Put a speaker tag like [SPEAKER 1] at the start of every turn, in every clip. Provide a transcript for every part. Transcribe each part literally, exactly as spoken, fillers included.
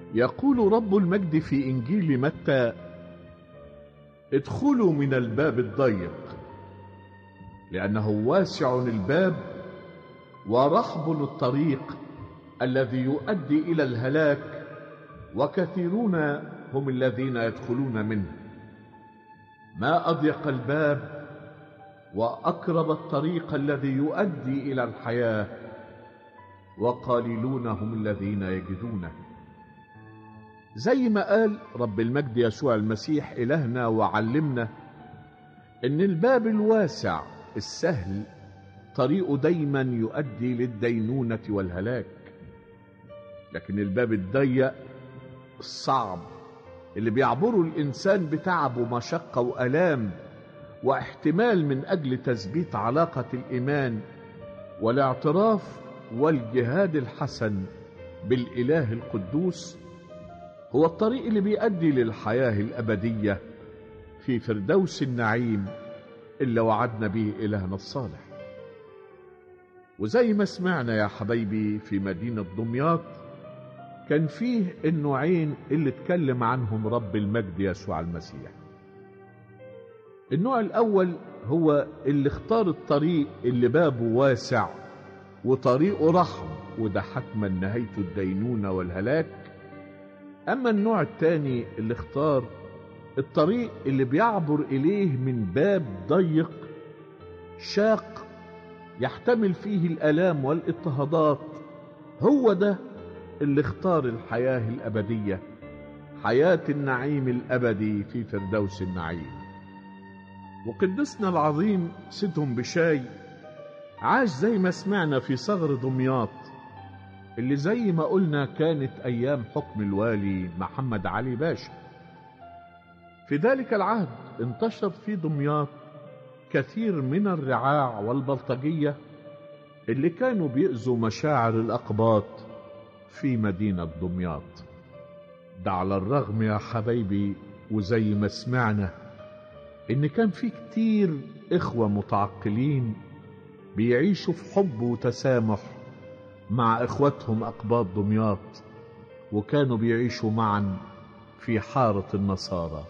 [SPEAKER 1] يقول رب المجد في إنجيل متى: ادخلوا من الباب الضيق، لأنه واسع الباب ورحب الطريق الذي يؤدي إلى الهلاك، وكثيرون هم الذين يدخلون منه. ما أضيق الباب وأقرب الطريق الذي يؤدي إلى الحياة، وقليلون هم الذين يجدونه. زي ما قال رب المجد يسوع المسيح إلهنا وعلمنا إن الباب الواسع السهل طريقه دايما يؤدي للدينونة والهلاك، لكن الباب الضيق الصعب اللي بيعبره الإنسان بتعب ومشقة وألام واحتمال من أجل تثبيت علاقة الإيمان والاعتراف والجهاد الحسن بالإله القدوس، هو الطريق اللي بيؤدي للحياة الأبدية في فردوس النعيم اللي وعدنا به إلهنا الصالح. وزي ما سمعنا يا حبايبي في مدينة دمياط كان فيه النوعين اللي اتكلم عنهم رب المجد يسوع المسيح. النوع الأول هو اللي اختار الطريق اللي بابه واسع وطريقه رحم، وده حتما نهايته الدينونة والهلاك. أما النوع الثاني اللي اختار الطريق اللي بيعبر إليه من باب ضيق شاق يحتمل فيه الآلام والاضطهادات، هو ده اللي اختار الحياة الأبدية، حياة النعيم الأبدي في فردوس النعيم. وقدسنا العظيم سيدهم بشاي عاش زي ما سمعنا في صغر دمياط، اللي زي ما قلنا كانت أيام حكم الوالي محمد علي باشا. في ذلك العهد انتشر في دمياط كثير من الرعاع والبلطجية اللي كانوا بيؤذوا مشاعر الأقباط في مدينة دمياط. ده على الرغم يا حبايبي وزي ما سمعنا إن كان في كتير إخوة متعقلين بيعيشوا في حب وتسامح مع إخوتهم أقباط دمياط، وكانوا بيعيشوا معا في حارة النصارى.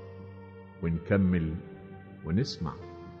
[SPEAKER 1] ونكمل ونسمع.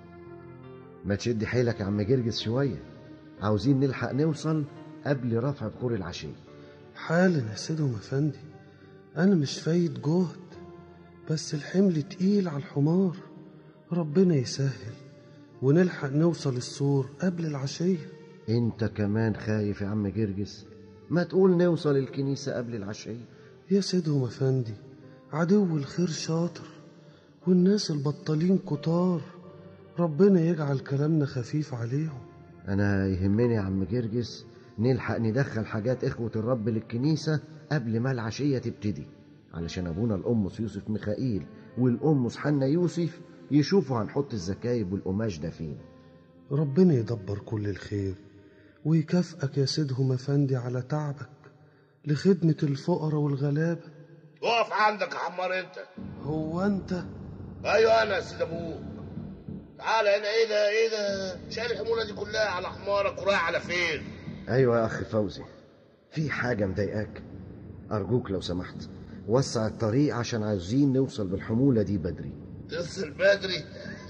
[SPEAKER 2] ما تشد حيلك يا عم جرجس شوية، عاوزين نلحق نوصل قبل رفع بخور العشية.
[SPEAKER 3] حالا يا سيدهم افندي، انا مش فايت جهد، بس الحمل تقيل على الحمار. ربنا يسهل ونلحق نوصل السور قبل العشية.
[SPEAKER 2] انت كمان خايف يا عم جرجس؟ ما تقول نوصل الكنيسة قبل العشية.
[SPEAKER 3] يا سيدهم افندي، عدو الخير شاطر والناس البطالين كتار، ربنا يجعل كلامنا خفيف عليهم.
[SPEAKER 2] انا يهمني يا عم جرجس نلحق ندخل حاجات اخوة الرب للكنيسة قبل ما العشية تبتدي، علشان ابونا القمص يوسف ميخائيل والقمص حنا يوسف يشوفوا هنحط الزكايب والقماش ده فين.
[SPEAKER 3] ربنا يدبر كل الخير ويكافئك يا سيدهم افندي على تعبك لخدمة الفقراء والغلابة.
[SPEAKER 4] اقف عندك يا حمار انت.
[SPEAKER 3] هو انت؟
[SPEAKER 4] ايوه انا يا سيد ابوك. تعالى هنا. ايه ده ايه ده شايل الحمولة دي كلها على حمارك ورايح على فين؟
[SPEAKER 2] ايوه يا اخي فوزي، في حاجة مضايقاك؟ ارجوك لو سمحت وسع الطريق عشان عايزين نوصل بالحمولة دي بدري.
[SPEAKER 4] تصل بدري؟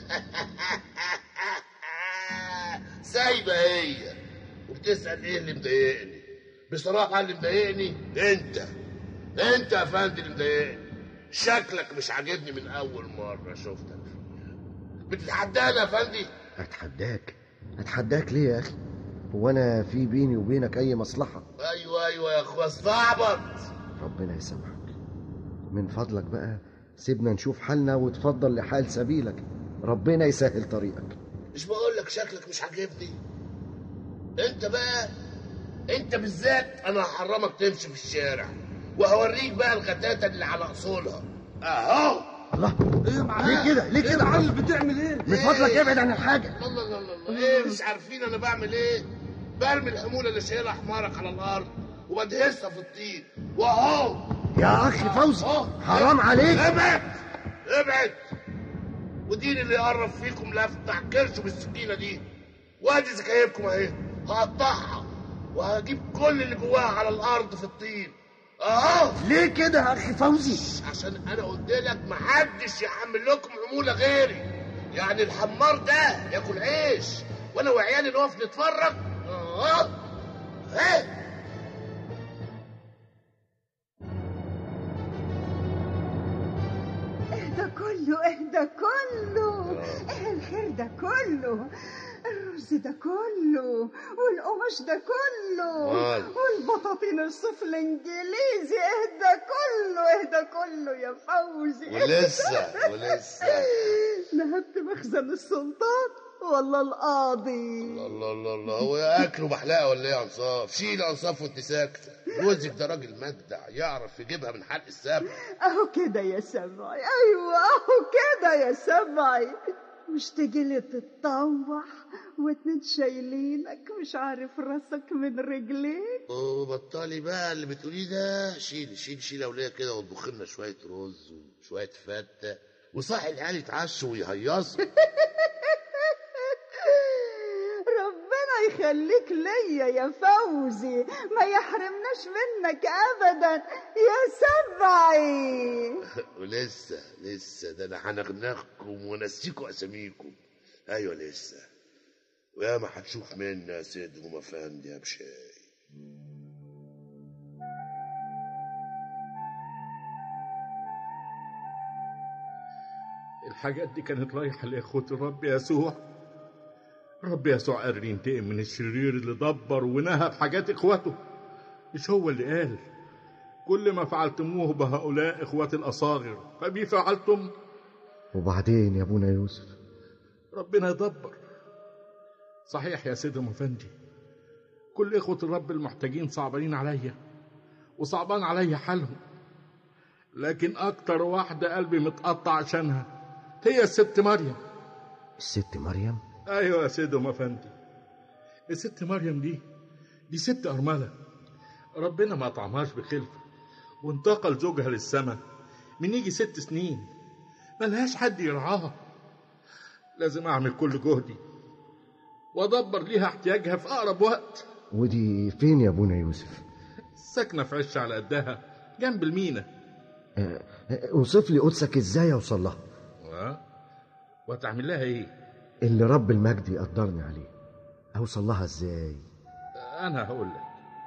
[SPEAKER 4] سايبة هي وبتسأل ايه اللي مضايقني؟ بصراحة اللي مضايقني انت انت يا فندي اللي مضايقني. شكلك مش عاجبني من اول مرة شفتك. بتتحداني يا فندي؟
[SPEAKER 2] اتحداك؟ اتحداك ليه يا اخي؟ هو انا في بيني وبينك اي مصلحة؟
[SPEAKER 4] ايوه ايوه يا اخوة استعبط.
[SPEAKER 2] ربنا يسامحك، من فضلك بقى سيبنا نشوف حالنا وتفضل لحال سبيلك، ربنا يسهل طريقك.
[SPEAKER 4] مش بقولك شكلك مش عاجبني؟ انت بقى انت بالذات انا هحرمك تمشي في الشارع وهوريك بقى الغتاتة اللي على اصولها اهو.
[SPEAKER 2] الله،
[SPEAKER 3] ايه معاك؟
[SPEAKER 2] ليه كده ليه كده؟
[SPEAKER 3] ايه بتعمل ايه؟
[SPEAKER 2] من فضلك ابعد عن الحاجة.
[SPEAKER 4] الله الله الله. ايه مش عارفين انا بعمل ايه؟ برمي الحمولة اللي شايلها حمارك على الارض وبدهسها في الطين واهو.
[SPEAKER 2] يا اخي فوزي حرام عليك.
[SPEAKER 4] ابعد ابعد. ودين اللي يقرب فيكم لا افتح كرشه بالسكينه دي. وادي زكايبكم اهي هقطعها وهجيب كل اللي جواها على الارض في الطين اه.
[SPEAKER 2] ليه كده يا اخي فوزي؟
[SPEAKER 4] عشان انا قلت لك محدش يحمل لكم عموله غيري. يعني الحمار ده ياكل عيش وانا وعيالي نقف نتفرج؟ اه. ايه
[SPEAKER 5] اهدى كله اهدى كله، ايه الخير ده كله؟ الرز ده كله والقماش ده كله والبطاطين الصوف الانجليزي، اهدى كله اهدى كله يا فوزي.
[SPEAKER 4] ولسه ولسه
[SPEAKER 5] نهبت مخزن السلطان ولا القاضي؟
[SPEAKER 4] الله الله الله الله، هو اكله محلقه ولا ايه يا انصاف؟ شيل انصاف وانت ساكته. جوزك ده راجل مجدع يعرف يجيبها من حلق السبع.
[SPEAKER 5] اهو كده يا سبعي، ايوه اهو كده يا سبعي. مش تجيلي تتطوح واتنين شايلينك مش عارف راسك من رجليك؟
[SPEAKER 4] اوه بطلي بقى اللي بتقوليه ده. شيلي شيلي شيلي اوليه كده واطبخ لنا شويه رز وشويه فته وصحي العيال يتعشوا ويهيصوا.
[SPEAKER 5] ربنا يخليك ليا يا فوزي، ما يحرمناش منك ابدا يا سبعي.
[SPEAKER 4] ولسه لسه ده انا هنغنغكم ونسيكوا اساميكم. ايوه لسه، ويا ما هتشوف منا يا سيدهم افندي يا بشاي.
[SPEAKER 1] الحاجات دي كانت رايحة لإخوة الرب يسوع. رب يسوع قادر ينتقم من الشرير اللي دبر ونهب حاجات إخوته. مش هو اللي قال كل ما فعلتموه بهؤلاء إخوات الأصاغر فبي فعلتم؟
[SPEAKER 2] وبعدين يا ابونا يوسف؟
[SPEAKER 1] ربنا يدبر. صحيح يا سيدهم أفندي، كل إخوة الرب المحتاجين صعبانين عليا وصعبان عليا حالهم، لكن أكتر واحدة قلبي متقطع عشانها هي الست مريم.
[SPEAKER 2] الست مريم؟
[SPEAKER 1] أيوة يا سيدهم أفندي، الست مريم دي دي ست أرملة ربنا ما طعمهاش بخلفة، وانتقل زوجها للسماء من يجي ست سنين، ملهاش حد يرعاها. لازم أعمل كل جهدي وأدبر ليها احتياجها في أقرب وقت.
[SPEAKER 2] ودي فين يا ابونا يوسف؟
[SPEAKER 1] ساكنة في عش على قدها جنب المينا.
[SPEAKER 2] أه اوصف لي قدسك ازاي اوصل لها.
[SPEAKER 1] أه؟ وهتعمل لها ايه؟
[SPEAKER 2] اللي رب المجد يقدرني عليه. اوصل لها ازاي؟
[SPEAKER 1] انا هقول لك.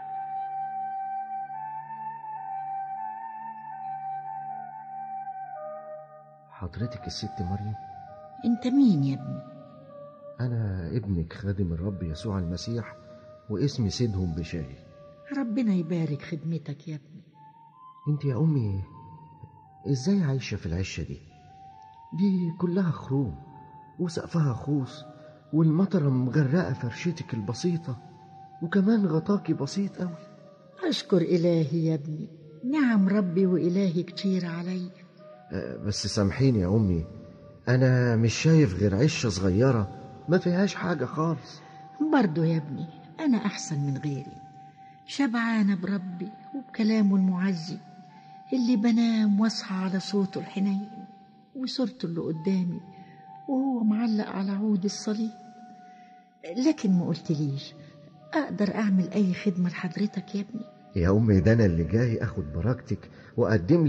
[SPEAKER 2] حضرتك الست مريم؟
[SPEAKER 6] انت مين يا ابني؟
[SPEAKER 2] انا ابنك خادم الرب يسوع المسيح واسمي سيدهم بشاي.
[SPEAKER 6] ربنا يبارك خدمتك يا ابني.
[SPEAKER 2] انت يا امي ازاي عايشه في العشه دي؟ دي كلها خروم وسقفها خوص والمطره مغرقه فرشتك البسيطه وكمان غطاكي بسيط قوي.
[SPEAKER 6] اشكر الهي يا ابني، نعم ربي والهي كتير علي.
[SPEAKER 2] أه بس سامحيني يا امي، انا مش شايف غير عشه صغيره ما فيهاش حاجه خالص.
[SPEAKER 6] برضو يا ابني انا احسن من غيري، شبعانه بربي وبكلامه المعزي اللي بنام واصحى على صوته الحنين وصورته اللي قدامي وهو معلق على عود الصليب. لكن ما قلتليش اقدر اعمل اي خدمه لحضرتك يا ابني؟
[SPEAKER 2] يا امي ده انا اللي جاي اخد بركتك واقدم